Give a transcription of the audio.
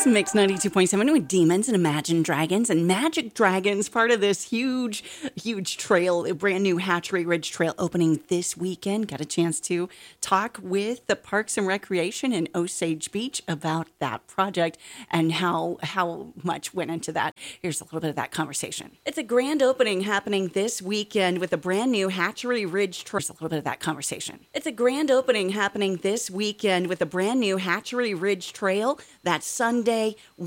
Mix 92.7 with Demons and Imagine Dragons and Magic Dragons, part of this huge trail, a brand new Hatchery Ridge Trail opening this weekend. Got a chance to talk with the Parks and Recreation in Osage Beach about that project and how much went into that. Here's a little bit of that conversation. It's a grand opening happening this weekend with a brand new Hatchery Ridge Trail. Here's a little bit of that conversation. It's a grand opening happening this weekend with a brand new Hatchery Ridge Trail. That's Sunday,